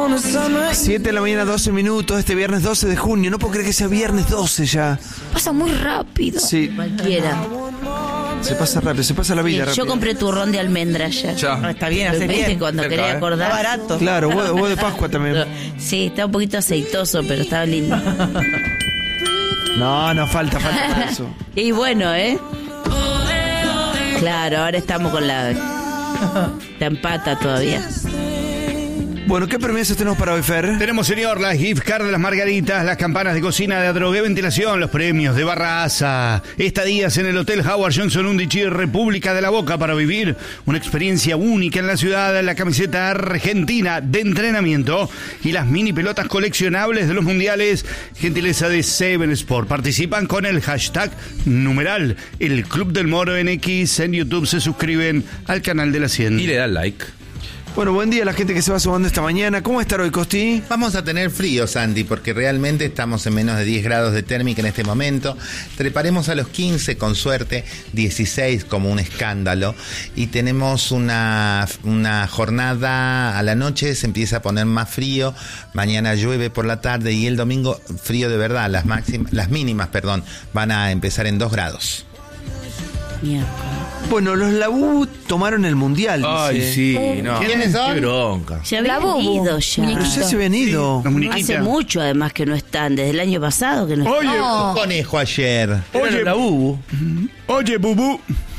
7 de la mañana, 12 minutos, este viernes 12 de junio. No puedo creer que sea viernes 12 ya. Pasa muy rápido. Sí. Cualquiera. Se pasa rápido, se pasa la vida rápido. Yo compré turrón de almendra ayer. Ya. Está bien, hace ¿Viste? bien. Cuando Cerca, quería acordar. Está barato. Claro, huevo de Pascua también. Sí, está un poquito aceitoso, pero estaba lindo. No, falta eso. Y bueno, Claro, ahora estamos con la empata todavía. Bueno, ¿qué permisos tenemos para hoy, Fer? Tenemos, señor, las gift cards de las margaritas, las campanas de cocina de Adrogué Ventilación, los premios de Barraza, estadías en el Hotel Howard Johnson Undici, República de la Boca, para vivir una experiencia única en la ciudad, la camiseta argentina de entrenamiento y las mini pelotas coleccionables de los mundiales, gentileza de Seven Sport. Participan con el hashtag numeral El Club del Moro en X, en YouTube se suscriben al canal de la 100. Y le dan like. Bueno, buen día a la gente que se va sumando esta mañana. ¿Cómo estar hoy, Costi? Vamos a tener frío, Sandy, porque realmente estamos en menos de 10 grados de térmica en este momento. Treparemos a los 15, con suerte, 16 como un escándalo. Y tenemos una jornada a la noche, se empieza a poner más frío. Mañana llueve por la tarde y el domingo frío de verdad. Las mínimas, van a empezar en 2 grados. Mierda. Bueno, los Labú tomaron el mundial. Ay, dice. sí, no. ¿Quiénes son? Qué bronca. Se habían ido ya. Pero ya se habían ido. Los muñequitas. Hace mucho, además, que no están. Desde el año pasado que no están. Oye, un conejo ayer. Oye, la Bubu. Oye, Bubú.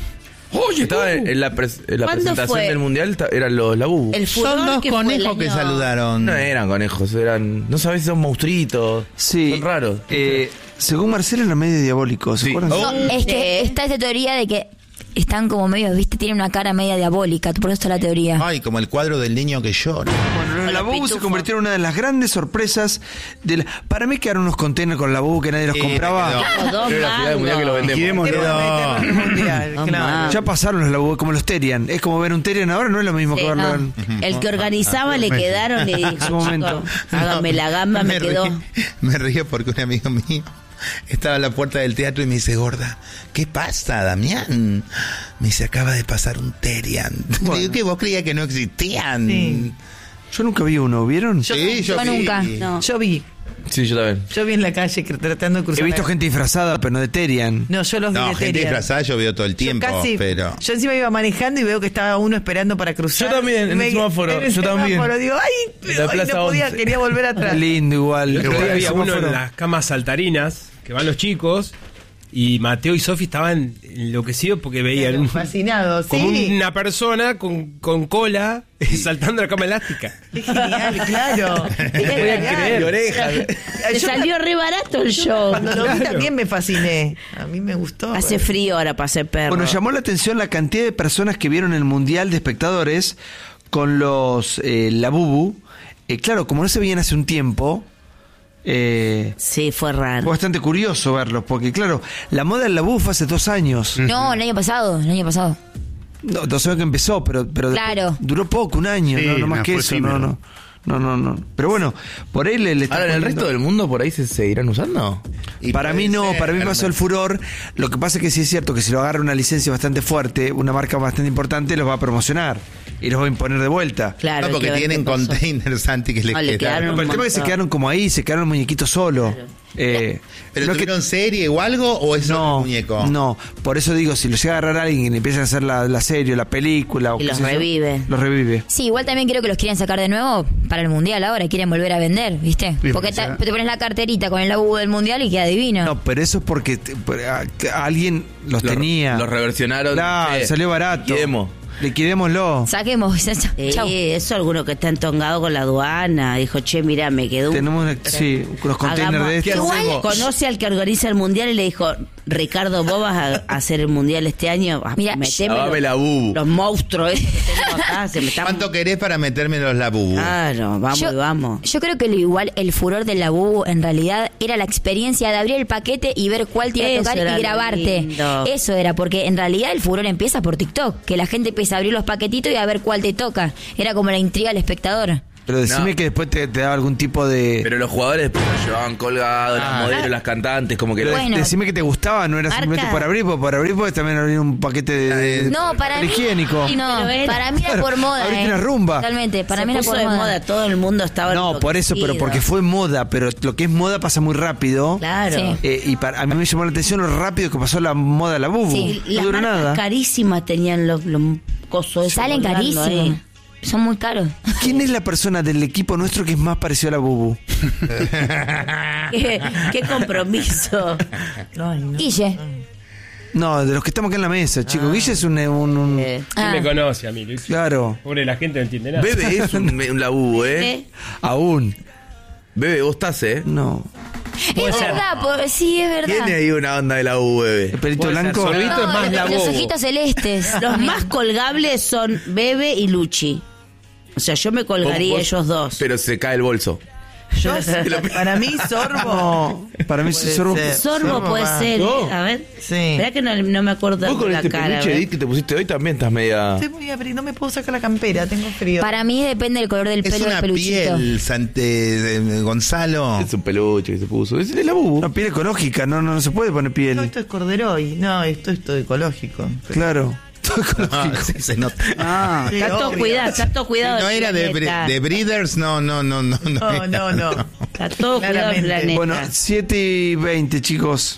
Oye, estaba en la presentación fue? del mundial, eran los la Bubu. El furor Son 2 que fue el conejos que año- saludaron. No eran conejos, eran... No sabes si son monstruitos. Sí. Son raros. Según Marcelo, eran medio diabólicos. ¿Se Sí. acuerdan? Oh. Es que está esta teoría de que están como medio, ¿viste? Tienen una cara media diabólica, por eso está la teoría. Ay, como el cuadro del niño que llora. Bueno, los Con Labú los se pitufos. convirtieron en una de las grandes sorpresas de la... Para mí quedaron unos containers con Labú que nadie los Sí, compraba. me quedó. Los dos Era la ciudad del mundial que lo mangos. vendemos. Quedémoslo. Mundial, No, claro. más. Ya pasaron los Labú, como los Terian. Es como ver un Terian ahora, no es lo mismo que Sí, verlo no. en... El que organizaba le quedaron y dijo, su momento. "Chico, hágame la gamba, me quedó. Me río porque un amigo mío estaba a la puerta del teatro y me dice, gorda, ¿qué pasa, Damián? Me dice, acaba de pasar un Terian. Bueno. Digo que vos creías que no existían. Sí. Yo nunca vi uno, ¿vieron? Sí, Yo vi. nunca. No. Yo vi Sí, yo también. en la calle tratando de He cruzar. visto gente disfrazada, pero no de Terian. No, yo los vi No, de gente Terian. disfrazada yo veo todo el tiempo, pero... Yo encima iba manejando y veo que estaba uno esperando para cruzar. Yo también, en el semáforo, En el yo también. semáforo, digo, ay, En pero la ay, Plaza no podía, 11. quería volver atrás. Lindo igual. El otro día había Semáforo. uno en las camas saltarinas, que van los chicos, y Mateo y Sofi estaban enloquecidos porque veían un- Fascinados, como sí. una persona con cola saltando la cama elástica. Es genial, claro. Es genial. De orejas. Te salió re barato el show. Cuando lo vi Claro. también me fasciné. A mí me gustó. Hace frío ahora para ser perro. Bueno, llamó la atención la cantidad de personas que vieron el mundial de espectadores con los Labubu. Claro, como no se veían hace un tiempo, Sí, fue fue raro. bastante curioso verlos, porque claro, la moda del Labubu fue hace 2 años. No, el año pasado. No, 2 años que empezó, pero Claro. duró poco, un año, Sí, no más no, que fue eso, efímero. no. Pero bueno, por ahí le está Ahora, ¿en el poniendo- resto del mundo por ahí se seguirán usando? Y Para puede mí no, ser, para mí pasó el furor. Lo que pasa es que sí es cierto que si lo agarra una licencia bastante fuerte, una marca bastante importante, los va a promocionar y los va a imponer de vuelta. Claro, No, hay porque que ver tienen qué pasó. containers, Santi, que les No, le quedaron. quedaron Pero el tema es que se quedaron como ahí, se quedaron muñequitos solo. ¿Pero no es que- tuvieron serie o algo o es no, un muñeco? no, por eso digo, si lo llega a agarrar alguien y le empiezan a hacer la serie, la película o Y qué los sé yo, revive. los revive. Sí, igual también creo que los quieren sacar de nuevo para el mundial ahora, quieren volver a vender, ¿viste? Sí, Porque será. te pones la carterita con el Labubu del mundial y queda divino. No, pero eso es porque alguien los tenía. Los reversionaron. Claro, salió barato. Liquidémoslo. Saquemos. Chau. Eso alguno que está entongado con la aduana. Dijo, che, mira, me quedó un... Tenemos unos containers de estos. Igual conoce al que organiza el mundial y le dijo, Ricardo, vos vas a hacer el mundial este año. Mira, Meteme lavame la bubu. los monstruos esos que tengo acá. Se me están... ¿Cuánto querés para meterme los Labubu? Claro, vamos y vamos. Yo creo que lo igual, el furor del Labubu en realidad era la experiencia de abrir el paquete y ver cuál te iba a Eso tocar era y lo grabarte. lindo. Eso era, porque en realidad el furor empieza por TikTok, que la gente empieza a abrir los paquetitos y a ver cuál te toca. Era como la intriga del espectador. Pero decime No. que después te daba algún tipo de... Pero los jugadores después los llevaban colgados, las modelos, las cantantes, como que... Pero Bueno. decime que te gustaba, no era Marca. simplemente por abrir, porque también abrir un paquete de No, para mí. higiénico. No, Pero era- para mí era por moda. Abriste una rumba. Totalmente, para Se mí era puso por de moda. moda, todo el mundo estaba No, por eso, pero enloquecido. porque fue moda, pero lo que es moda pasa muy rápido. Claro. Sí. A mí me llamó la atención lo rápido que pasó la moda de la bubu. Sí, no Las duró marcas nada. carísimas tenían los cosos esos Salen colgando carísimos. ahí. Son muy caros. ¿Quién es la persona del equipo nuestro que es más parecido a la bubu? Qué compromiso. Ay, no. Guille. No, de los que estamos acá en la mesa, chicos. Guille es un- Eh, ¿Quién Ah. me conoce a mí, Luis? Claro, Pobre, la gente no entiende nada. Bebe es un labubu, ¿eh? aún. Bebe, vos estás, No. Es verdad, sí, es verdad. Tiene ahí una onda de labubu, Bebe. El pelito Puede ser blanco. solito. es más la los bobo. ojitos celestes. Los más colgables son Bebe y Luchi. O sea, yo me colgaría Vos- ellos dos. Pero se cae el bolso. Yo- Para mí, Sorbo. Para mí puede Sorbo- ser. Sorbo puede va. ser. ¿No? A ver. Sí. Esperá que no me acuerdo Vos con de la este cara. peluche a ver. Edith que te pusiste hoy también estás media... Estoy muy abril, no me puedo sacar la campera, tengo frío. Para mí depende del color del Es pelo del una peluchito. piel, Gonzalo. Es un peluche que se puso. Es el labubu. No, piel ecológica, no se puede poner No, piel. esto es corderoy. No, esto es todo ecológico. Claro. Todo Ah, ecológico. se nota. Ah, Sí, está todo obvio. cuidado, está todo cuidado. No el era de planeta. Breeders, no. No, no, no. Está todo cuidado el Claramente. planeta. Bueno, 7:20, chicos.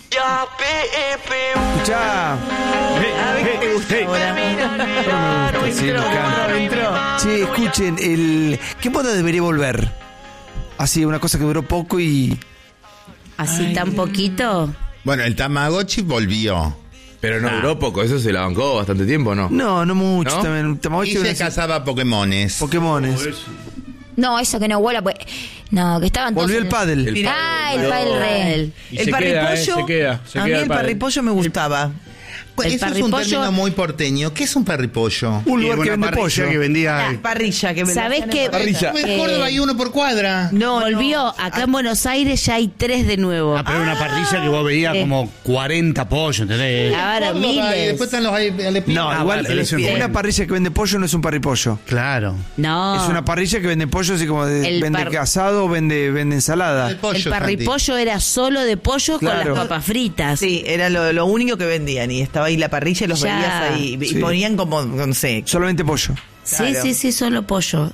Escuchá. A ver qué te gusta ahora. Sí, me encanta. Che, escuchen, ¿qué moda debería volver? Así, una cosa que duró poco y... Así tan poquito. Bueno, el Tamagotchi volvió. Pero no duró poco, eso se la bancó bastante tiempo, ¿no? No mucho ¿No? también. Y Tamagotchi se era así, cazaba Pokémones. Pokémones. No, eso que no vuela, pues. No, que estaban todos. Volvió el pádel. El Ah, el pádel re. Y El se parripollo. queda, se A mí queda el pádel. parripollo me gustaba. Pues El eso es un parripollo- término muy porteño. ¿Qué es un parripollo? Un Y lugar que una vende parrilla pollo. que vendía... Parrilla que me ¿Sabés qué? Parrilla. En Córdoba hay uno por cuadra. No, Volvió, acá en Buenos Aires ya hay 3 de nuevo. Ah, pero era una parrilla que vos veías Sí. como 40 pollos, ¿entendés? Ahora Córdoba, y miles. después están los No, Ah, igual, bueno, pero eso no- una parrilla que vende pollo no es un parripollo. Claro. No. Es una parrilla que vende pollo, así como El vende par- asado, vende ensalada. El parripollo era solo de pollo con Claro. las papas fritas. Sí, era lo único que vendían. Y estaba ahí la parrilla y los Ya. veías ahí. Y Sí. ponían como, no sé. Solamente pollo. Claro. Sí, solo pollo.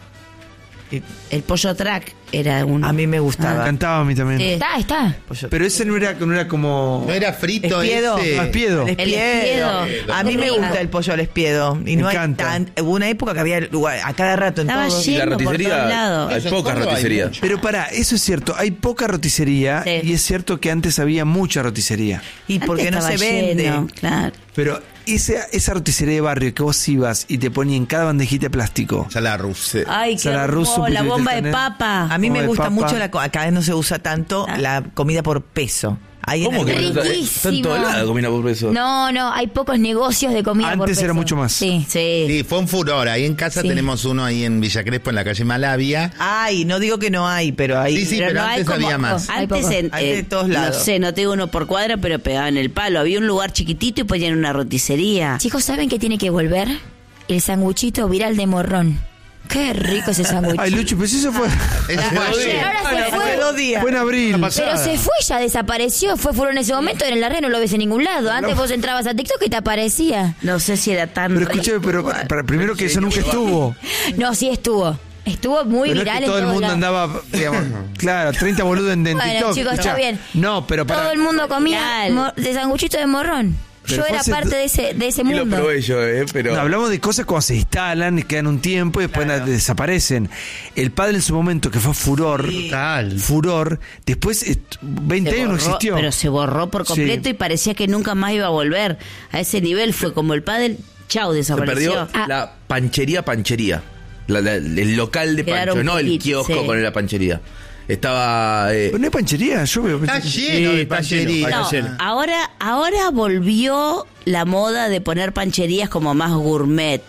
El pollo track era uno. A mí me Me gustaba. encantaba a mí también. Sí. Está. Pollo- Pero ese no era como... No era frito Espiedo. ese. No, espiedo. El espiedo. espiedo. A mí me Rico. gusta el pollo al espiedo. Y Me no hay encanta. hubo una época que había lugar, a cada rato en Estaba todos. Y la lleno por roticería, todos lados. hay Eso en pocas Córdoba hay roticerías. mucho. Pero pará, eso es cierto, hay poca roticería Sí. y es cierto que antes había mucha roticería. Y porque no Antes se estaba vende. lleno, claro. Pero esa roticería de barrio que vos ibas y te ponía en cada bandejita de plástico. Salarrus. Ay, qué Sala ruso, hermoso, la puré bomba de de canela. papa. A mí Como me de gusta papa. mucho acá no se usa tanto Ah. la comida por peso. Ahí ¿Cómo que en no? Riquísimo. Está en todo lado comida por peso. No, hay pocos negocios de comida por Antes era peso. mucho más. Sí. Sí. Sí, fue un furor. Ahí en casa Sí. tenemos uno ahí en Villa Crespo, en la calle Malavia. Ay, no digo que no hay, pero ahí. Sí, pero no hay antes como- había más. Hay Antes poco. en, Hay de todos no lados. sé, no te digo uno por cuadra, pero pegaban el palo. Había un lugar chiquitito y ponían una roticería. Chicos, ¿saben qué tiene que volver? El sanguchito viral de morrón. Qué rico ese sanguchito. Ay, Lucho, pues eso fue, Eso fue ayer. Pero ahora se Hace fue. 2 días. fue en abril. Pero se fue, ya desapareció. Fue furor en ese momento. En la red no lo ves en ningún lado. Antes vos entrabas a TikTok y te aparecía. No sé si era tan Pero rico. escúchame, pero primero que eso nunca estuvo. No, sí estuvo. Estuvo muy Pero no es viral que todo en el todos mundo lados. andaba, digamos, claro, 30 boludos en Bueno, TikTok. chicos, está Escuchá. bien. No, pero para... Todo el mundo comía Claro. de sanguchito de morrón. Pero Yo fue era hace parte de ese Y lo mundo. probé yo, pero... No, hablamos de cosas cuando se instalan, y quedan un tiempo y después desaparecen. El padre en su momento, que fue furor, Total. después 20 Se años no borró, existió. pero se borró por completo Sí. y parecía que nunca más iba a volver. A ese nivel fue como el pádel, chau, Se desapareció. perdió Ah. la panchería. El local de Quedaron pancho, no el poquitos, kiosco sí. con la panchería. Estaba... Pero no hay panchería, yo veo. Está lleno de está lleno. panchería. No, Ayer. ahora volvió la moda de poner pancherías como más gourmet.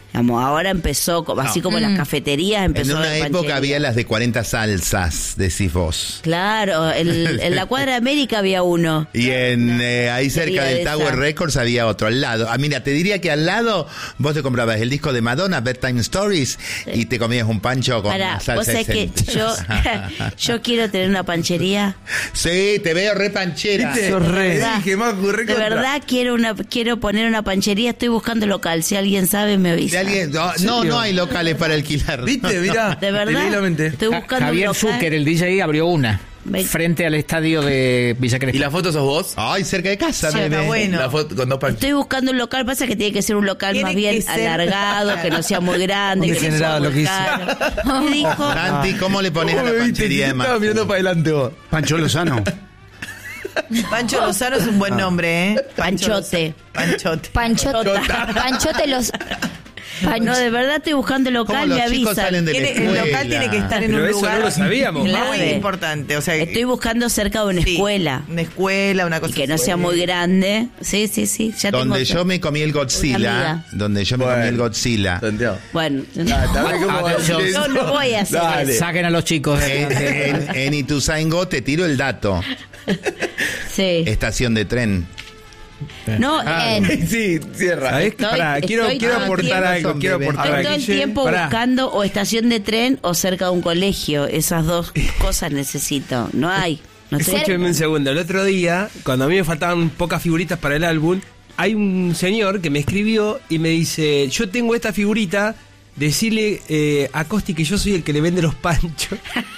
Digamos, ahora empezó, así como las cafeterías, empezó En a una haber época panchería. había las de 40 salsas, decís vos. Claro, en la Cuadra de América había uno. Y ahí cerca del esa. Tower Records había otro al lado. Mira, te diría que al lado vos te comprabas el disco de Madonna, Bedtime Stories, y te comías un pancho con Pará, salsa vos sabés que Excel. yo quiero tener una panchería. Sí, te veo re panchera. ¿Viste? Sos re. ¿Verdad? Sí, que más ocurre De verdad quiero poner una panchería, estoy buscando local, si alguien sabe me De avisa. alguien- no hay locales para alquilar. ¿Viste? Mirá. De verdad, Divinamente. estoy buscando Javier un local. Zucker, el DJ, abrió una frente al estadio de Villa ¿Y Crespo. la foto sos vos? Ay, cerca de casa, Sí, nene. está bueno. La foto con dos panchos. Estoy buscando un local, pasa que tiene que ser un local Tiene más bien que ser- alargado, que no sea muy grande, Un que no sea degenerado muy lo que hice. caro. Me dijo, Santi, ¿cómo le pones a la panchería de Estaba mirando para adelante vos. Pancho Lozano. Pancho Lozano es un buen nombre, ¿eh? Panchote. Panchote. Panchote los... No, de verdad estoy buscando ¿Cómo local, me los chicos avisan. salen de la El escuela? local tiene que estar en Pero un eso lugar no lo sabíamos. muy Claro. importante. O sea, Estoy buscando cerca de una sí, escuela. Una escuela, una cosa Y que no así. sea muy grande. Sí, ya Donde tengo. yo me comí el Una Godzilla. amiga. Donde yo me comí el Godzilla. Santiago. Bueno, Atención. no voy a hacer Dale. eso. Saquen a los chicos. En Ituzaingó te tiro el dato. Sí. Estación de tren. No, Sí, cierra. ¿Sabés? Estoy- Pará, quiero estoy todo el aportar tiempo- algo. Quiero aportar estoy algo. todo el tiempo Pará. buscando o estación de tren o cerca de un colegio. Esas dos cosas necesito. No hay. No sé. Escúcheme un segundo. El otro día, cuando a mí me faltaban pocas figuritas para el álbum, hay un señor que me escribió y me dice: yo tengo esta figurita, decirle a Costi que yo soy el que le vende los panchos.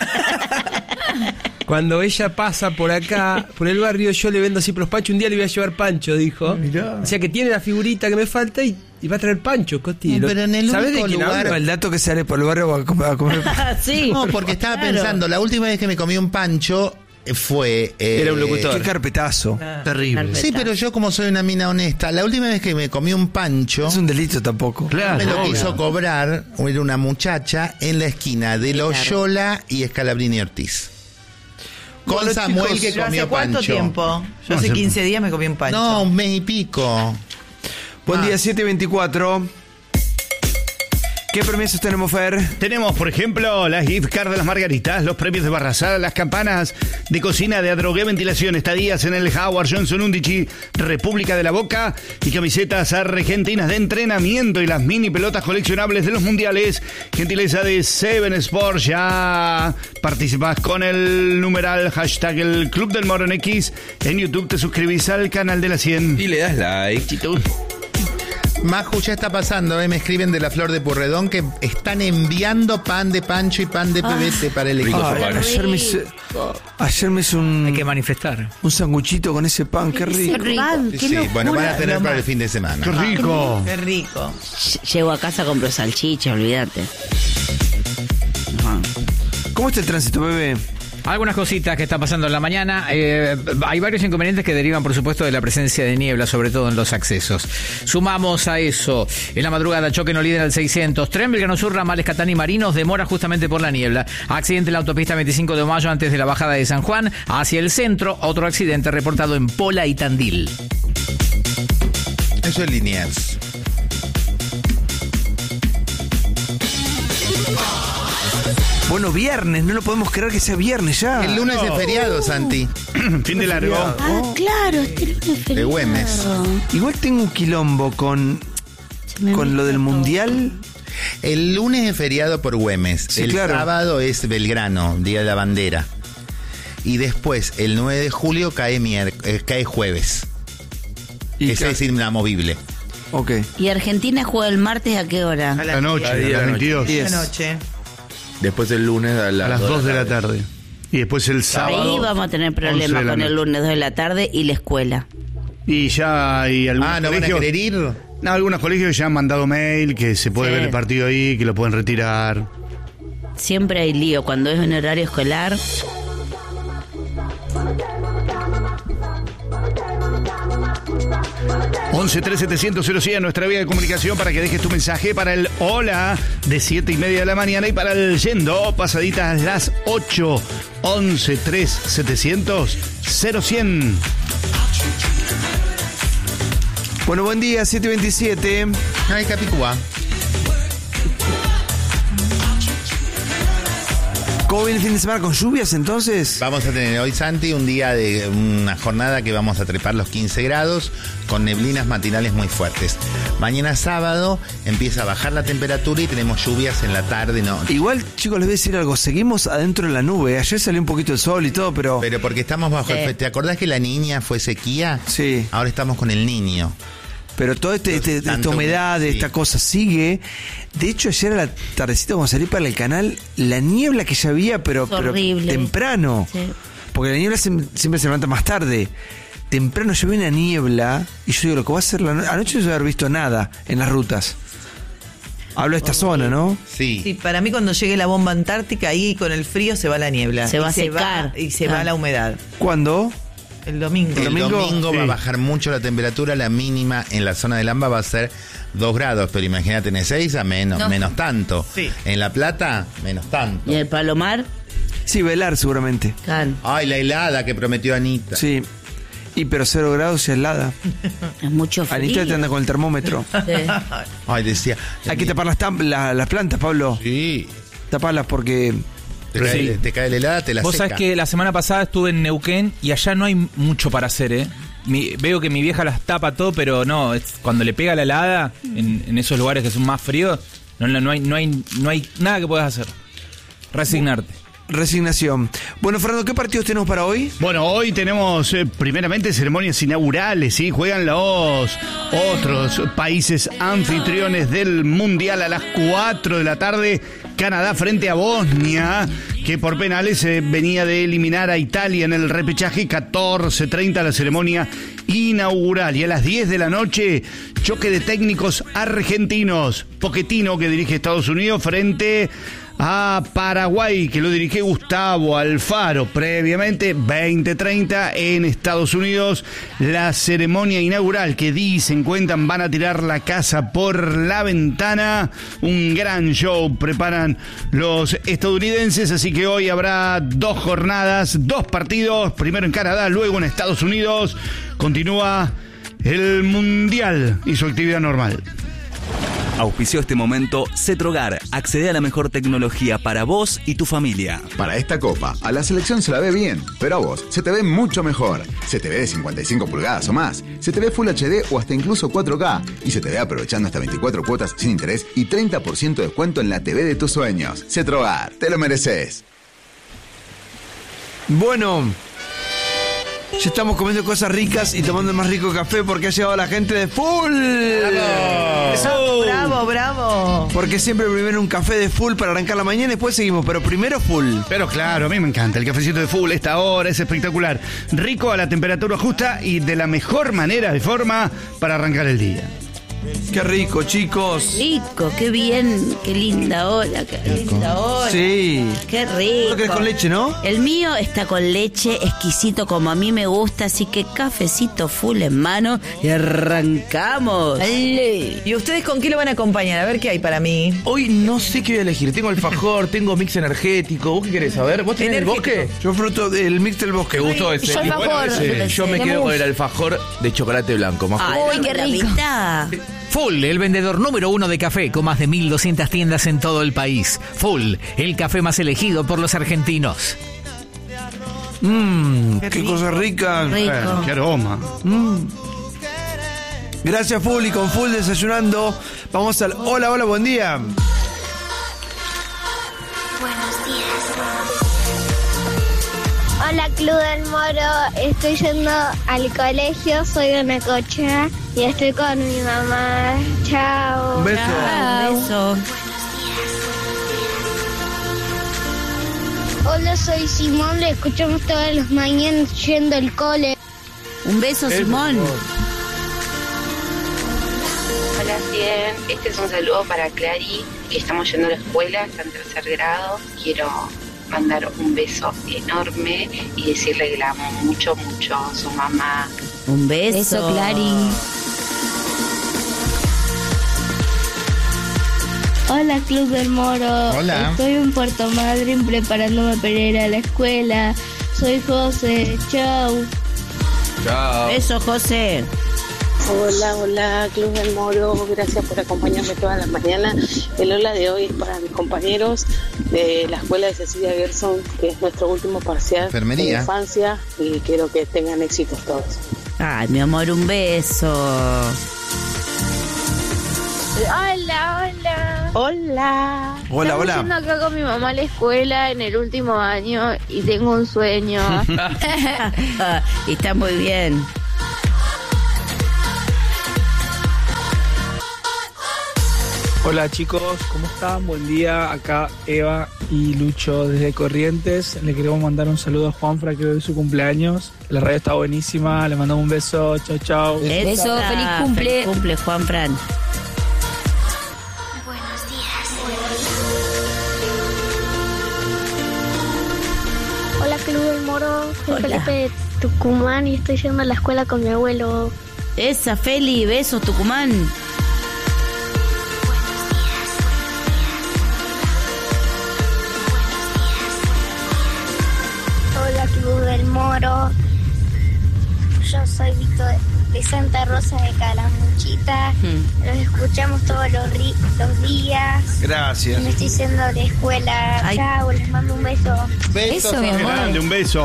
Cuando ella pasa por acá, por el barrio, yo le vendo siempre los panchos. Un día le voy a llevar pancho, dijo. O sea que tiene la figurita que me falta y va a traer pancho, Costi. No, pero en el ¿Sabés de único quién lugar- hablo? El dato que sale por el barrio va a comer. Sí. No, porque estaba Claro. pensando, la última vez que me comí un pancho fue... Era un locutor. Qué carpetazo. Terrible. Carpeta. Sí, pero yo como soy una mina honesta, la última vez que me comí un pancho... No es un delito tampoco. me lo quiso cobrar, era una muchacha en la esquina de Loyola y Scalabrini Ortiz. Con Bueno, Samuel chicos, que ¿Pero comió hace cuánto pancho. tiempo? Yo hace 15 días me comí un pancho. No, un mes y pico. Buen día, 7:24. ¿Qué permisos tenemos, Fer? Tenemos, por ejemplo, las gift cards de las Margaritas, los premios de Barrazada, las campanas de cocina de Adrogué Ventilación, estadías en el Howard Johnson Undici, República de la Boca, y camisetas argentinas de entrenamiento y las mini pelotas coleccionables de los mundiales. Gentileza de Seven Sports. Ya participás con el numeral hashtag el Club del Moro en X. En YouTube te suscribís al canal de la 100. Y le das like. Maju, ya está pasando, me escriben de la Flor de Purredón que están enviando pan de pancho y pan de pebete para el equipo. Ay, ayer me hice Hay que manifestar. un sanguchito con ese pan, qué rico. Sí, bueno, van a tener para el fin de semana. ¡Qué rico! Qué rico. Llego a casa, compro salchicha, olvídate. ¿Cómo está el tránsito, bebé? Algunas cositas que están pasando en la mañana. Hay varios inconvenientes que derivan, por supuesto, de la presencia de niebla, sobre todo en los accesos. Sumamos a eso, en la madrugada, choque no líder al 600. Tren Belgrano Sur, ramales Catán y Marinos, demora justamente por la niebla. Accidente en la autopista 25 de mayo antes de la bajada de San Juan. Hacia el centro, otro accidente reportado en Pola y Tandil. Eso es Liniers. Bueno, viernes, no lo podemos creer que sea viernes ya. El lunes es feriado, Santi. Fin de largo. Ah, claro, este lunes es De feriado. Güemes. Igual tengo un quilombo con lo del mundial. El lunes es feriado por Güemes. Sí, el claro. sábado es Belgrano, Día de la Bandera. Y después, el 9 de julio, cae jueves. Ese es inamovible. Ok. ¿Y Argentina juega el martes a qué hora? A La noche, a las 22. Diez. la noche. Después el lunes a A las 2 de la tarde. Y después el sábado. Ahí vamos a tener 11 de problemas la con el noche. lunes 2 de la tarde y la escuela. Y ya hay algunos ¿no van a colegios. querer ir? No, algunos colegios ya han mandado mail que se puede Sí. ver el partido ahí, que lo pueden retirar. Siempre hay lío cuando es un horario escolar. Once 700 nuestra vía de comunicación para que dejes tu mensaje para el hola de 7:30 de la mañana y para el yendo pasaditas las 8. 700 0100. Bueno, buen día, 7:27. Ay, Capicúa. ¿Cómo viene el fin de semana? ¿Con lluvias entonces? Vamos a tener hoy, Santi, un día de una jornada que vamos a trepar los 15 grados con neblinas matinales muy fuertes. Mañana sábado empieza a bajar la temperatura y tenemos lluvias en la tarde, ¿no? Igual, chicos, les voy a decir algo. Seguimos adentro de la nube. Ayer salió un poquito el sol y todo, pero... Pero porque estamos bajo el... ¿Te acordás que la niña fue sequía? Sí. Ahora estamos con el niño. Pero toda esta humedad, sí. esta cosa sigue. De hecho, ayer a la tardecita cuando salí para el canal, la niebla que ya había, pero temprano. Sí. Porque la niebla siempre se levanta más tarde. Temprano yo vi una niebla y yo digo, lo que va a ser anoche no se haber visto nada en las rutas. Hablo de esta zona, ¿no? Sí. Sí, para mí cuando llegue la bomba antártica, ahí con el frío se va la niebla. Se va a secar. Y se va la humedad. ¿Cuándo? El domingo. El domingo sí. Va a bajar mucho la temperatura. La mínima en la zona del AMBA va a ser 2 grados. Pero imagínate en Ezeiza, menos tanto. Sí. En La Plata, menos tanto. ¿Y el Palomar? Sí, velar seguramente. Claro. Ay, la helada que prometió Anita. Sí. Pero 0 grados y helada. Es mucho frío. Anita te anda con el termómetro. Sí. Ay, decía. Hay que tapar las plantas, Pablo. Sí. Taparlas porque... Te cae la helada, te la Vos seca. sabés que la semana pasada estuve en Neuquén y allá no hay mucho para hacer, ¿eh? Veo que mi vieja las tapa todo, pero no, cuando le pega la helada, en esos lugares que son más fríos, no hay nada que puedas hacer. Resignarte. Resignación. Bueno, Fernando, ¿qué partidos tenemos para hoy? Bueno, hoy tenemos primeramente ceremonias inaugurales, ¿sí? Juegan los otros países anfitriones del Mundial a las 4 de la tarde. Canadá frente a Bosnia, que por penales venía de eliminar a Italia en el repechaje. 14:30 la ceremonia inaugural. Y a las 10 de la noche, choque de técnicos argentinos. Pochettino, que dirige Estados Unidos, frente a Paraguay, que lo dirige Gustavo Alfaro. Previamente, 20:30 en Estados Unidos, la ceremonia inaugural que cuentan, van a tirar la casa por la ventana. Un gran show preparan los estadounidenses, así que hoy habrá 2 jornadas, 2 partidos, primero en Canadá, luego en Estados Unidos. Continúa el Mundial y su actividad normal. Auspició este momento Cetrogar. Accede a la mejor tecnología para vos y tu familia. Para esta copa, a la selección se la ve bien, pero a vos se te ve mucho mejor. Se te ve de 55 pulgadas o más. Se te ve Full HD o hasta incluso 4K. Y se te ve aprovechando hasta 24 cuotas sin interés y 30% de descuento en la TV de tus sueños. Cetrogar, te lo mereces. Bueno, ya estamos comiendo cosas ricas y tomando el más rico café porque ha llegado la gente de Full. ¡Bravo! ¡Bravo! Porque siempre primero un café de Full para arrancar la mañana y después seguimos, pero primero Full. Pero claro, a mí me encanta el cafecito de Full. Esta hora es espectacular. Rico, a la temperatura justa y de la mejor manera, de forma para arrancar el día. Qué rico, chicos. Rico, qué bien, qué linda hora, qué linda hora. Sí. Qué rico. ¿Lo querés con leche, no? El mío está con leche, exquisito como a mí me gusta, así que cafecito Full en mano y arrancamos. ¡Ale! ¿Y ustedes con qué lo van a acompañar? A ver qué hay para mí. Hoy no sé qué voy a elegir. Tengo alfajor, tengo mix energético. ¿Vos qué querés saber? ¿Vos tenés el bosque? Yo fruto del mix del bosque. ¿Te gustó ese? Yo alfajor. Yo me quedo con el alfajor de chocolate blanco. Más Uy, qué rico. Full, el vendedor número 1 de café, con más de 1.200 tiendas en todo el país. Full, el café más elegido por los argentinos. Qué cosa rica. Rico. Qué aroma. Gracias, Full, y con Full desayunando. Vamos al hola, buen día. Buenos días. Hola, Club del Moro. Estoy yendo al colegio, soy de Necochea y estoy con mi mamá. Chao. Un beso. Un beso. Hola, soy Simón, le escuchamos todas las mañanas yendo al cole. Un beso, Simón. Hola, Cien. Este es un saludo para Clary, que estamos yendo a la escuela, está en 3er grado. Quiero mandar un beso enorme y decirle que la amo mucho, mucho a su mamá. Un beso. Beso, Clary. Hola, Club del Moro. Hola. Estoy en Puerto Madryn preparándome para ir a la escuela. Soy José. Chao. Chao. Beso, José. Hola, Club del Moro, gracias por acompañarme todas las mañanas. El hola de hoy es para mis compañeros de la escuela de Cecilia Gerson, que es nuestro último parcial de infancia, y quiero que tengan éxitos todos. Ay, mi amor, un beso. Hola. Hola. Estamos yendo acá con mi mamá a la escuela en el último año y tengo un sueño. Está muy bien. Hola chicos, ¿cómo están? Buen día, acá Eva y Lucho desde Corrientes. Le queremos mandar un saludo a Juanfra, que hoy es su cumpleaños. La radio está buenísima, le mandamos un beso, chau. Beso, feliz cumple. Feliz cumple, Juanfran. Buenos días. Hola Club del Moro, soy Felipe de Tucumán y estoy yendo a la escuela con mi abuelo. Esa, Feli, besos, Tucumán. Club del Moro, yo soy Víctor de Santa Rosa de Calamuchita. Los escuchamos todos los días. Gracias. Me estoy yendo de escuela. Chao, les mando un beso. Beso, mi amor. Grande, un beso.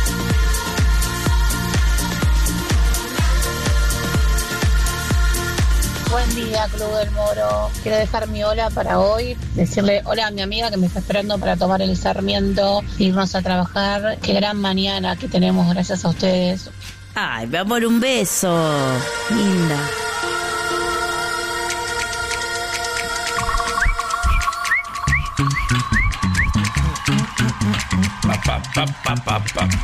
Buen día, Club del Moro. Quiero dejar mi hola para hoy. Decirle hola a mi amiga que me está esperando para tomar el Sarmiento, irnos a trabajar. Qué gran mañana que tenemos gracias a ustedes. Ay, mi amor, un beso. Linda.